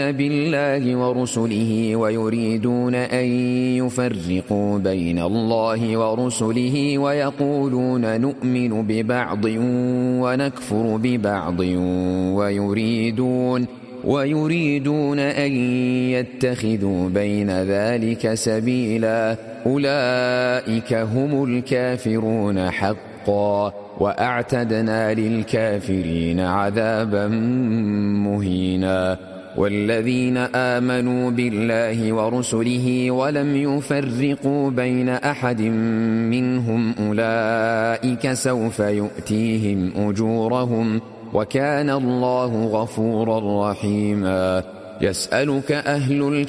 بالله ورسله ويريدون أن يفرقوا بين الله ورسله ويقولون نؤمن ببعض ونكفر ببعض ويريدون أن يتخذوا بين ذلك سبيلا أولئك هم الكافرون حقا وأعتدنا للكافرين عذابا مهينا والذين آمنوا بالله ورسله ولم يفرقوا بين أحد منهم أولئك سوف يؤتيهم أجورهم وكان الله غفورا رحيما يسألك أهل